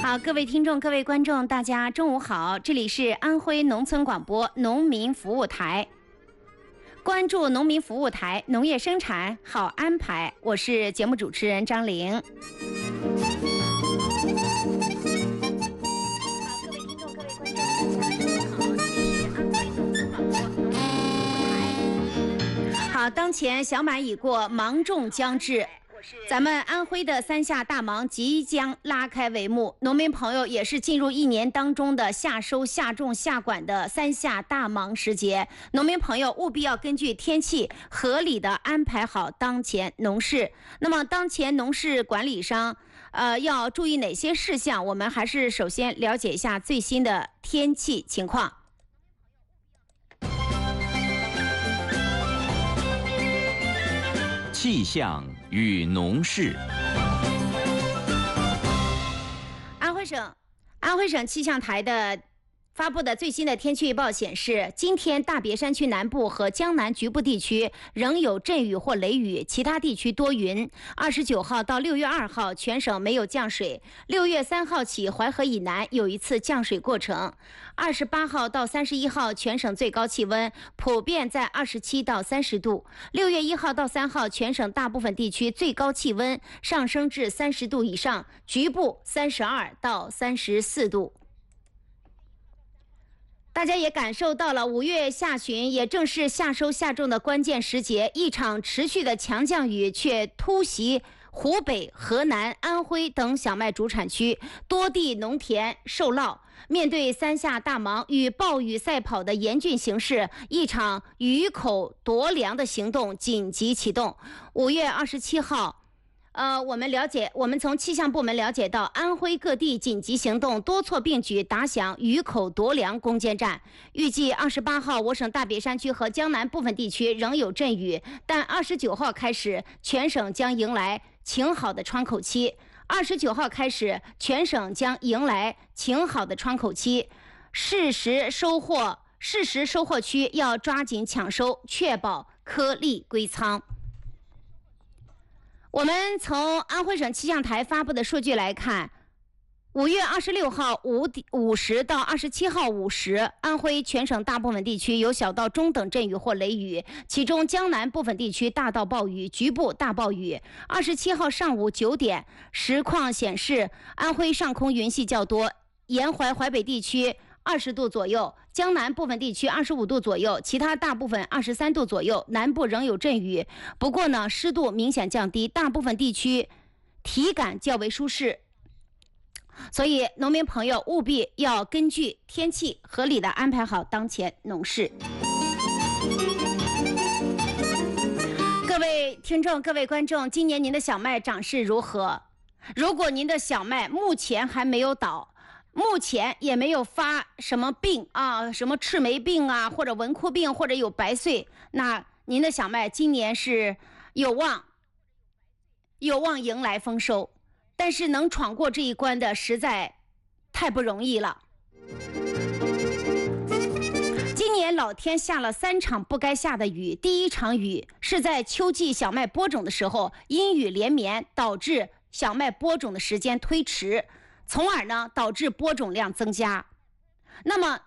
好，各位听众、各位观众，大家中午好，这里是安徽农村广播农民服务台，关注农民服务台，农业生产好安排，我是节目主持人张玲。好，当前小满已过，芒种将至，咱们安徽的三下大芒即将拉开帷幕，农民朋友也是进入一年当中的夏收、夏种、夏管的三下大芒时节，农民朋友务必要根据天气合理的安排好当前农事。那么当前农事管理上要注意哪些事项？我们还是首先了解一下最新的天气情况。 气象与农事。 安徽省气象台的发布的最新的天气预报显示，今天大别山区南部和江南局部地区仍有阵雨或雷雨，其他地区多云。29号到6月2号全省没有降水，6月3号起淮河以南有一次降水过程。28号到31号全省最高气温普遍在27到30度。6月1号到3号全省大部分地区最高气温上升至30度以上，局部32到34度。大家也感受到了5月下旬，也正是夏收夏种的关键时节，一场持续的强降雨却突袭湖北、河南、安徽等小麦主产区，多地农田受涝。面对三下大芒与暴雨赛跑的严峻形势，一场雨口夺粮的行动紧急启动。5月27号我们从气象部门了解到，安徽各地紧急行动多措并举，打响雨口夺粮攻坚战。预计28号我省大别山区和江南部分地区仍有阵雨，但29号开始全省将迎来晴好的窗口期。29号开始全省将迎来晴好的窗口期，适时收获区要抓紧抢收，确保颗粒归仓。我们从安徽省气象台发布的数据来看，5月26号50到27号5时，安徽全省大部分地区有小到中等阵雨或雷雨，其中江南部分地区大到暴雨，局部大暴雨。27号上午9点，实况显示，安徽上空云系较多，沿淮北地区20度左右，江南部分地区25度左右，其他大部分23度左右，南部仍有阵雨。不过呢，湿度明显降低，大部分地区体感较为舒适。所以农民朋友务必要根据天气合理的安排好当前农事。各位听众、各位观众，今年您的小麦长势如何？如果您的小麦目前还没有倒，目前也没有发什么病啊，什么赤霉病啊，或者文枯病，或者有白穗，那您的小麦今年是有望迎来丰收，但是能闯过这一关的实在太不容易了。今年老天下了3场不该下的雨，第一场雨是在秋季小麦播种的时候，阴雨连绵，导致小麦播种的时间推迟，从而呢导致播种量增加。那么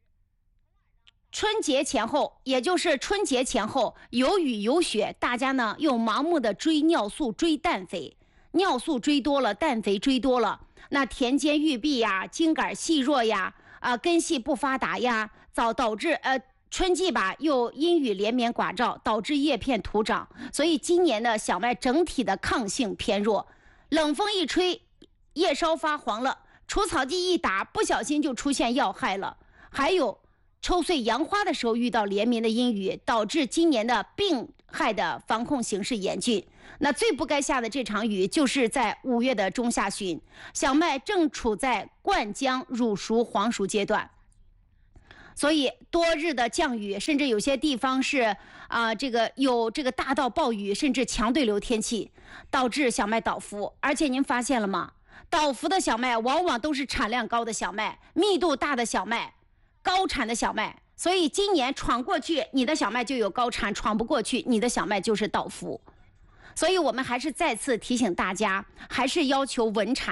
春节前后，也就是春节前后有雨有雪，大家呢又盲目的追尿素、追氮肥，尿素追多了，氮肥追多了，那田间育碧呀、茎秆细弱呀、根系不发达呀，导致春季吧又阴雨连绵寡照，导致叶片徒长，所以今年的小麦整体的抗性偏弱，冷风一吹，叶梢发黄了，除草剂一打，不小心就出现要害了。还有抽穗扬花的时候遇到连绵的阴雨，导致今年的病害的防控形势严峻。那最不该下的这场雨就是在5月的中下旬，小麦正处在灌浆、乳熟、黄熟阶段，所以多日的降雨，甚至有些地方是有大到暴雨，甚至强对流天气，导致小麦倒伏。而且您发现了吗？倒伏的小麦往往都是产量高的小麦，密度大的小麦，高产的小麦。所以今年闯过去，你的小麦就有高产；闯不过去，你的小麦就是倒伏。所以我们还是再次提醒大家，还是要求稳产。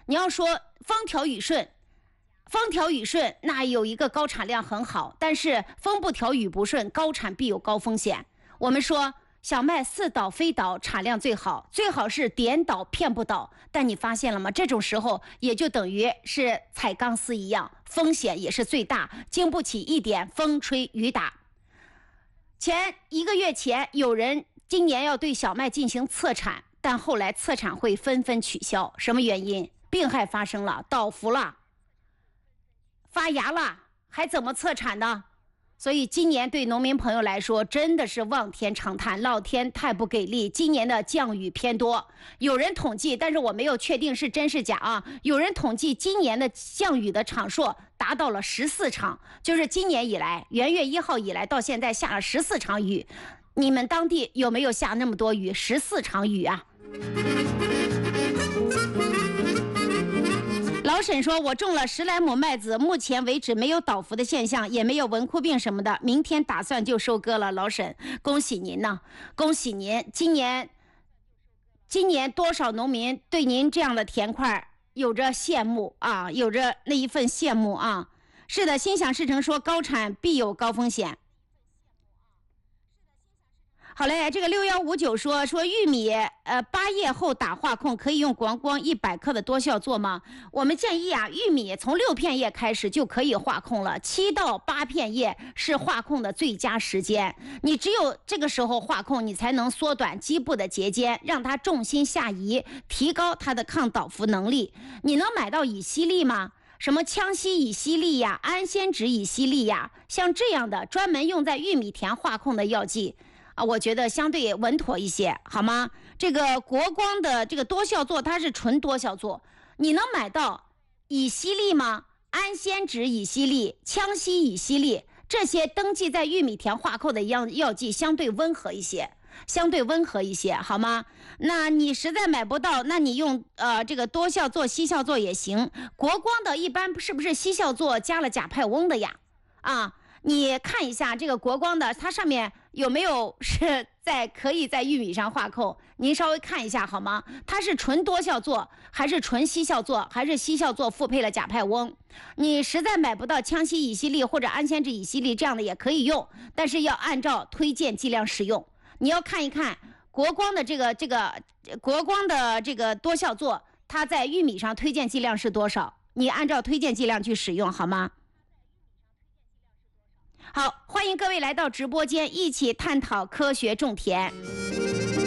你要说风调雨顺，风调雨顺那有一个高产量很好，但是风不调雨不顺，高产必有高风险。我们说小麦似倒非倒，产量最好，最好是点倒骗不倒。但你发现了吗？这种时候也就等于是踩钢丝一样，风险也是最大，经不起一点风吹雨打。1个月前，有人今年要对小麦进行测产，但后来测产会纷纷取消，什么原因？病害发生了，倒伏了，发芽了，还怎么测产呢？所以今年对农民朋友来说真的是望天长叹，老天太不给力，今年的降雨偏多。有人统计，但是我没有确定是真是假啊。有人统计今年的降雨的场数达到了14场，就是今年以来元月1号以来到现在下了14场雨。你们当地有没有下那么多雨？14场雨啊！老沈说，我种了10来亩麦子，目前为止没有倒伏的现象，也没有蚊枯病什么的，明天打算就收割了。老沈，恭喜您呢，恭喜您！今年多少农民对您这样的田块有着羡慕啊，有着那一份羡慕啊。是的，心想事成说高产必有高风险。好嘞，这个6159说玉米8叶后打化控可以用国光100克的多效做吗？我们建议啊，玉米从6片叶开始就可以化控了，7到8片叶是化控的最佳时间。你只有这个时候化控，你才能缩短基部的节间，让它重心下移，提高它的抗倒伏能力。你能买到乙烯利吗？什么羟基乙烯利呀、氨酰酯乙烯利呀，像这样的专门用在玉米田化控的药剂啊，我觉得相对稳妥一些，好吗？这个国光的这个多效唑，它是纯多效唑，你能买到乙烯利吗？氨酰酯乙烯利、羟基乙烯利这些登记在玉米田化控的药剂相对温和一些，好吗？那你实在买不到，那你用这个多效唑、稀效唑也行。国光的一般是不是稀效唑加了甲派翁的呀？啊，你看一下这个国光的，它上面有没有是可以在玉米上化控？您稍微看一下好吗？它是纯多效唑还是纯稀效唑，还是稀效唑复配了甲派翁？你实在买不到羟基乙烯利或者氨酰酯乙烯利这样的也可以用，但是要按照推荐剂量使用。你要看一看国光的国光的这个多效唑，它在玉米上推荐剂量是多少？你按照推荐剂量去使用好吗？好，欢迎各位来到直播间，一起探讨科学种田。